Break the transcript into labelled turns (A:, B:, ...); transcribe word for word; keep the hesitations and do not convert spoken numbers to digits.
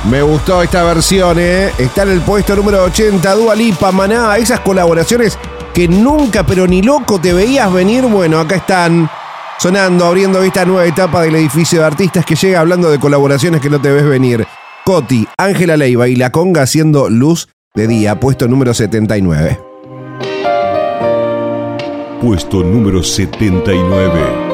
A: Me gustó esta versión, ¿eh? Está en el puesto número ochenta, Dua Lipa, Maná, esas colaboraciones que nunca, pero ni loco te veías venir. Bueno, acá están sonando, abriendo esta nueva etapa del edificio de artistas que llega hablando de colaboraciones que no te ves venir. Coti, Ángela Leiva y La Conga haciendo Luz de Día, puesto número setenta y nueve.
B: Puesto número setenta y nueve.